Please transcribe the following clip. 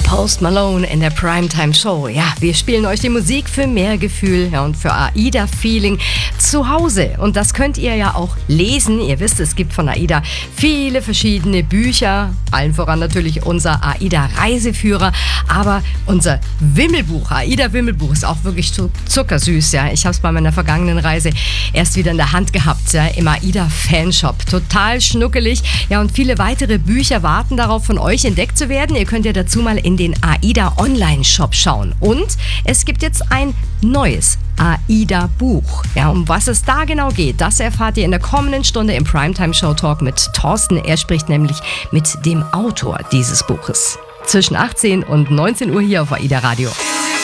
Post Malone in der Primetime Show. Ja, wir spielen euch die Musik für mehr Gefühl und für AIDA-Feeling zu Hause. Und das könnt ihr ja auch lesen. Ihr wisst, es gibt von AIDA viele verschiedene Bücher. Allen voran natürlich unser AIDA-Reiseführer. Aber unser Wimmelbuch, AIDA-Wimmelbuch, ist auch wirklich zuckersüß. Ja. Ich habe es bei meiner vergangenen Reise erst wieder in der Hand gehabt, ja, im AIDA-Fanshop. Total schnuckelig. Ja, und viele weitere Bücher warten darauf, von euch entdeckt zu werden. Ihr könnt ja dazu mal in den AIDA Online-Shop schauen. Und es gibt jetzt ein neues AIDA-Buch. Ja, um was es da genau geht, das erfahrt ihr in der kommenden Stunde im Primetime Show Talk mit Thorsten. Er spricht nämlich mit dem Autor dieses Buches. Zwischen 18 und 19 Uhr hier auf AIDA Radio.